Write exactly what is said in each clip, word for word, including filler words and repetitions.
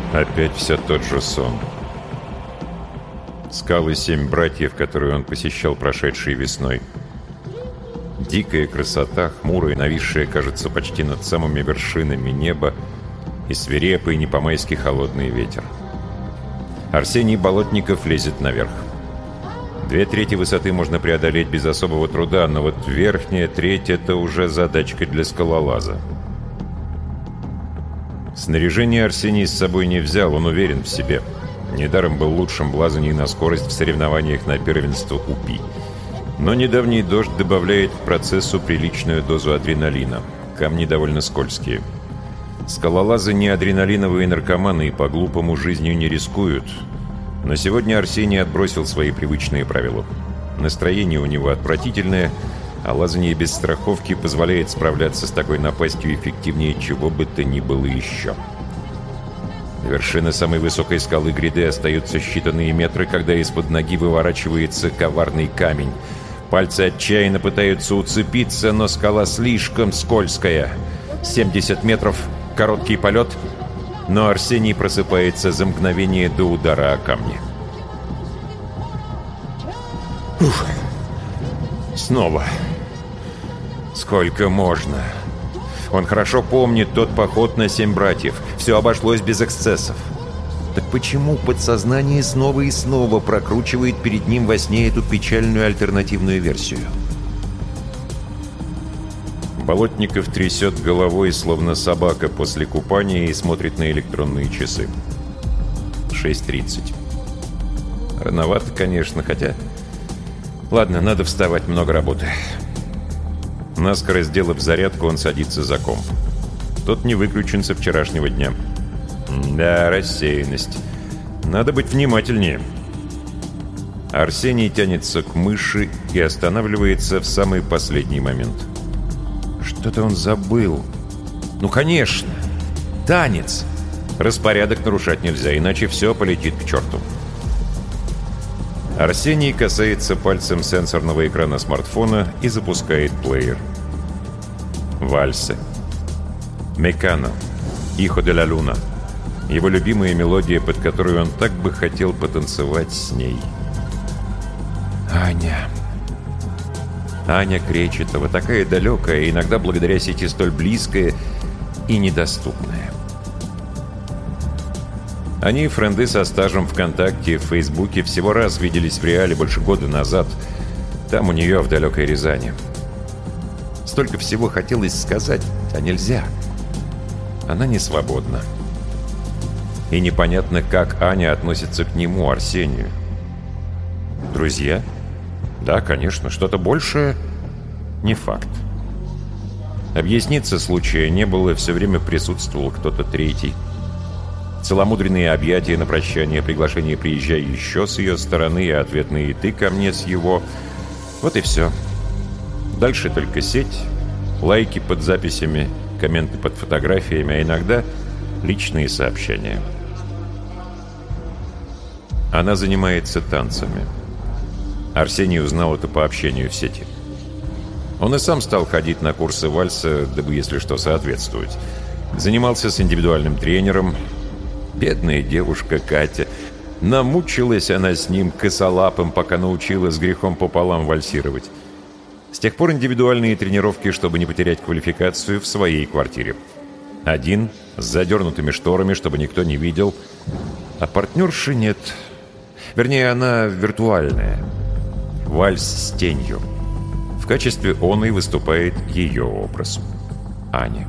Опять все тот же сон. Скалы «Семь братьев», которые он посещал прошедшей весной. Дикая красота, хмурая, нависшая, кажется, почти над самыми вершинами неба, и свирепый, не по-майски холодный ветер. Арсений Болотников лезет наверх. Две трети высоты можно преодолеть без особого труда, но вот верхняя треть — это уже задачка для скалолаза. Снаряжение Арсений с собой не взял, он уверен в себе. Недаром был лучшим в лазании на скорость в соревнованиях на первенство УПИ. Но недавний дождь добавляет к процессу приличную дозу адреналина. Камни довольно скользкие. Скалолазы не адреналиновые наркоманы и по-глупому жизнью не рискуют. Но сегодня Арсений отбросил свои привычные правила. Настроение у него отвратительное, а лазание без страховки позволяет справляться с такой напастью эффективнее чего бы то ни было еще. До вершины самой высокой скалы гряды остаются считанные метры, когда из-под ноги выворачивается коварный камень. Пальцы отчаянно пытаются уцепиться, но скала слишком скользкая. семьдесят метров, короткий полет, но Арсений просыпается за мгновение до удара о камни. Ух. Снова. Сколько можно? Он хорошо помнит тот поход на «Семь братьев». Все обошлось без эксцессов. Так почему подсознание снова и снова прокручивает перед ним во сне эту печальную альтернативную версию? Болотников трясет головой, словно собака после купания, и смотрит на электронные часы. шесть тридцать. Рановато, конечно, хотя... Ладно, надо вставать, много работы. Наскоро сделав зарядку, он садится за комп. Тот не выключен со вчерашнего дня. Да, рассеянность. Надо быть внимательнее. Арсений тянется к мыши и останавливается в самый последний момент. Что-то он забыл. Ну, конечно. Танец. Распорядок нарушать нельзя, иначе все полетит к черту. Арсений касается пальцем сенсорного экрана смартфона и запускает плеер. Вальсы. Мекано. Ихо де ла Луна. Его любимая мелодия, под которую он так бы хотел потанцевать с ней. Аня. Аня Кречетова, такая далекая, иногда благодаря сети столь близкая и недоступная. Они, френды со стажем ВКонтакте, в Фейсбуке, всего раз виделись в реале больше года назад. Там у нее, в далекой Рязани. Столько всего хотелось сказать, а нельзя. Она не свободна. И непонятно, как Аня относится к нему, Арсению. Друзья? Да, конечно, что-то большее — не факт. Объясниться случая не было, все время присутствовал кто-то третий. Целомудренные объятия на прощание, приглашение «приезжай еще» с ее стороны и ответные «ты ко мне» с его. Вот и все. Дальше только сеть, лайки под записями, комменты под фотографиями, а иногда личные сообщения. Она занимается танцами. Арсений узнал это по общению в сети. Он и сам стал ходить на курсы вальса, дабы, если что, соответствовать. Занимался с индивидуальным тренером. Бедная девушка Катя. Намучилась она с ним косолапым, пока научилась с грехом пополам вальсировать. С тех пор индивидуальные тренировки, чтобы не потерять квалификацию, в своей квартире. Один, с задернутыми шторами, чтобы никто не видел. А партнерши нет. Вернее, она виртуальная. Вальс с тенью. В качестве оной выступает ее образ. Аня.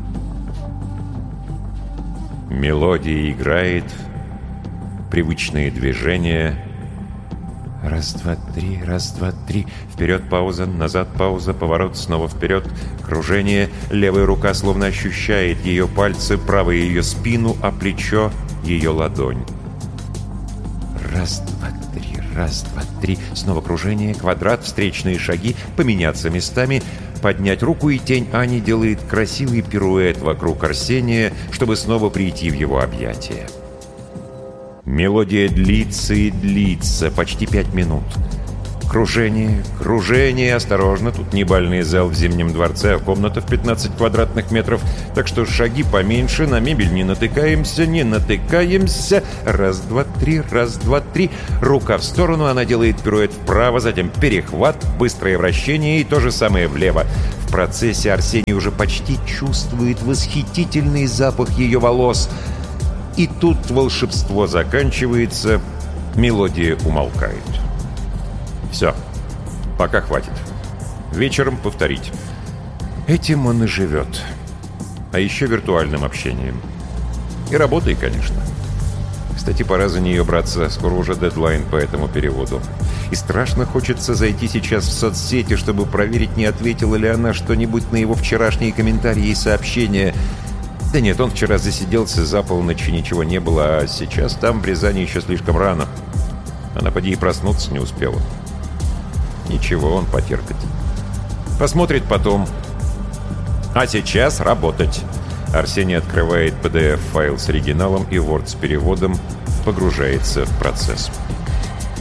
Мелодия играет, привычные движения. Раз, два, три, раз, два, три. Вперед пауза, назад пауза, поворот, снова вперед. Кружение. Левая рука словно ощущает ее пальцы, правая ее спину, а плечо — ее ладонь. Раз, два, три, раз, два, три. Снова кружение, квадрат, встречные шаги, поменяться местами. Поднять руку, и тень Ани делает красивый пируэт вокруг Арсения, чтобы снова прийти в его объятия. Мелодия длится и длится, почти пять минут. Кружение, кружение, осторожно, тут не бальный зал в Зимнем дворце, а комната в пятнадцать квадратных метров, так что шаги поменьше, на мебель не натыкаемся, не натыкаемся. Раз, два, три, раз, два, три. Рука в сторону, она делает пируэт вправо, затем перехват, быстрое вращение и то же самое влево. В процессе Арсений уже почти чувствует восхитительный запах ее волос. И тут волшебство заканчивается, мелодия умолкает. Все, пока хватит. Вечером повторить. Этим он и живет. А еще виртуальным общением. И работой, конечно. Кстати, пора за нее браться. Скоро уже дедлайн по этому переводу. И страшно хочется зайти сейчас в соцсети, чтобы проверить, не ответила ли она что-нибудь на его вчерашние комментарии и сообщения. Да нет, он вчера засиделся за полночь, и ничего не было, а сейчас там в Рязани еще слишком рано. Она поди и проснуться не успела. Ничего, он потерпит. Посмотрит потом. А сейчас работать. Арсений открывает пи ди эф-файл с оригиналом и Word с переводом, погружается в процесс.